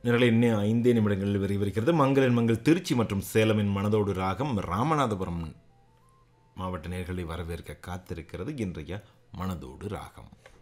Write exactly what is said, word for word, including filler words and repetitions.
நிரலை இன்னும் ஐந்தே நிமிடங்களில் விரைவிருக்கிறது. மங்களன் மங்கள் திருச்சி மற்றும் சேலமின் மனதோடு ராகம் ராமநாதபுரம் மாவட்ட நேர்களை வரவேற்க காத்திருக்கிறது இன்றைய மனதோடு ராகம்.